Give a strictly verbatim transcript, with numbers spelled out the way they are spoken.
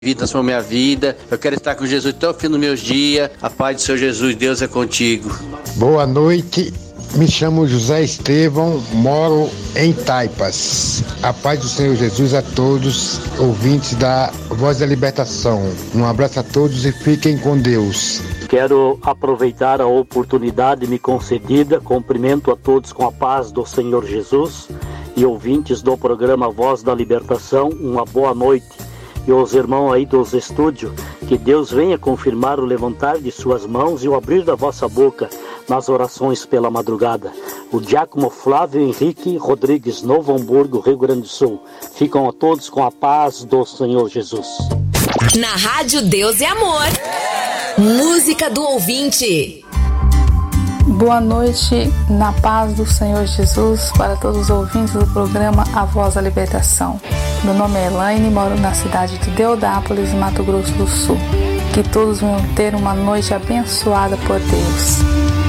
vida, transformou minha vida. Eu quero estar com Jesus até o fim dos meus dias. A paz do Senhor Jesus, Deus é contigo. Boa noite, me chamo José Estevão, moro em Taipas. A paz do Senhor Jesus a todos, ouvintes da Voz da Libertação. Um abraço a todos e fiquem com Deus. Quero aproveitar a oportunidade me concedida, cumprimento a todos com a paz do Senhor Jesus e ouvintes do programa Voz da Libertação, uma boa noite. E os irmãos aí dos estúdios, que Deus venha confirmar o levantar de suas mãos e o abrir da vossa boca nas orações pela madrugada. O diácono Flávio Henrique Rodrigues, Novo Hamburgo, Rio Grande do Sul. Ficam a todos com a paz do Senhor Jesus. Na Rádio Deus é Amor, música do ouvinte. Boa noite, na paz do Senhor Jesus, para todos os ouvintes do programa A Voz da Libertação. Meu nome é Elaine, moro na cidade de Deodápolis, Mato Grosso do Sul. Que todos venham ter uma noite abençoada por Deus.